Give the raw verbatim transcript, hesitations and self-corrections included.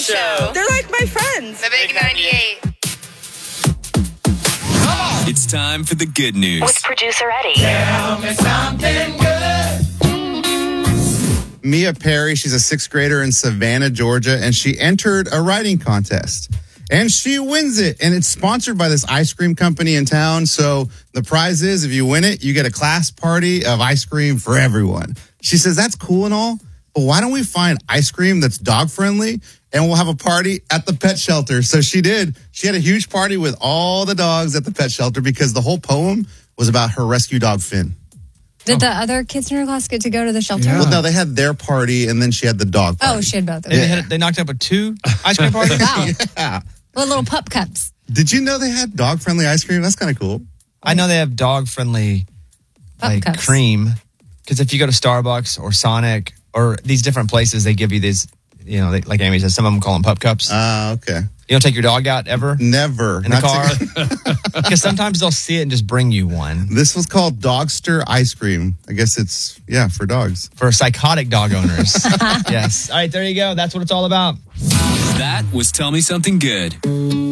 Show. They're like my friends. The Big ninety-eight. It's time for the good news. With producer Eddie. Tell me something good. Mia Perry, she's a sixth grader in Savannah, Georgia, and she entered a writing contest. And she wins it. And it's sponsored by this ice cream company in town. So the prize is, if you win it, you get a class party of ice cream for everyone. She says, that's cool and all, but why don't we find ice cream that's dog friendly and we'll have a party at the pet shelter? So she did. She had a huge party with all the dogs at the pet shelter because the whole poem was about her rescue dog, Finn. Did the other kids in her class get to go to the shelter? Well, no, they had their party and then she had the dog party. Oh, she had both of They, them. had, they knocked up a two ice cream parties? Wow. Yeah. With little pup cups. Did you know they had dog friendly ice cream? That's kind of cool. I know they have dog friendly Pup like cups. cream. Because if you go to Starbucks or Sonic or these different places, they give you these, you know, they, like Amy says, some of them call them pup cups. Ah, uh, okay. You don't take your dog out ever? Never. In the car? Because sometimes they'll see it and just bring you one. This was called Dogster ice cream. I guess it's, yeah, for dogs. For psychotic dog owners. Yes. All right, there you go. That's what it's all about. That was Tell Me Something Good.